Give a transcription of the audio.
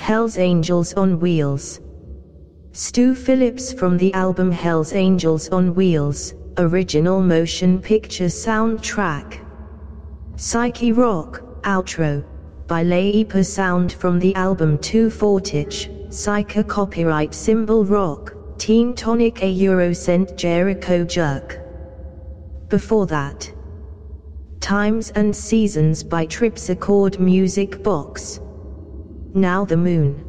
Hell's Angels on Wheels. Stu Phillips from the album Hell's Angels on Wheels, original motion picture soundtrack. Psyche Rock, Outro, by Leipa Sound from the album Two Fortich, Psyche copyright Symbol Rock, Teen Tonic A Eurocent Jericho Jerk. Before that, Times and Seasons by Tripsichord Music Box. Now the Moon.